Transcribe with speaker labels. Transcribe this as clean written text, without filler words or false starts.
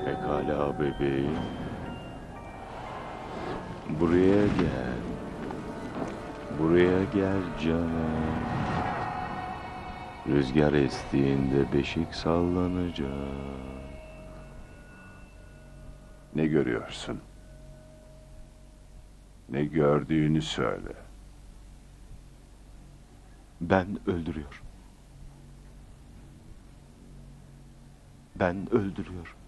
Speaker 1: Pekala bebeğim. Buraya gel. Buraya gel canım. Rüzgar estiğinde beşik sallanacak.
Speaker 2: Ne görüyorsun? Ne gördüğünü söyle.
Speaker 1: Ben öldürüyor. Ben öldürüyor.